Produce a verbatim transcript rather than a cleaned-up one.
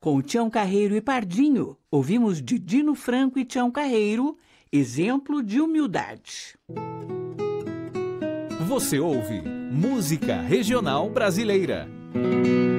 Com Tião Carreiro e Pardinho, ouvimos de Dino Franco e Tião Carreiro, Exemplo de Humildade. Você ouve Música Regional Brasileira.